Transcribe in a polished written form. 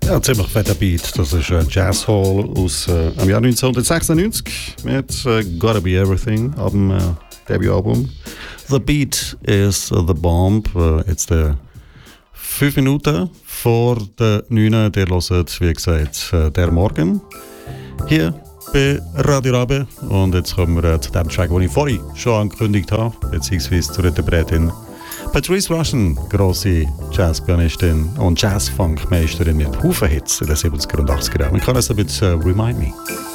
Ja, ziemlich fetter Beat. Das ist Jazz Hall aus dem Jahr 1996 mit Gotta Be Everything ab dem Debütalbum. The Beat is the Bomb. Jetzt 5 Minuten vor der 9. Der hört, wie gesagt, der Morgen. Hier bei Radio Rabe. Und jetzt kommen wir zu dem Track, den ich vorhin schon angekündigt habe, beziehungsweise zur Interpretin Patrice Rushen, grosse Jazzpianistin und Jazz-Funk-Meisterin mit Haufen Hits in den 70er und 80er Jahren. Man kann es ein bisschen Remind Me.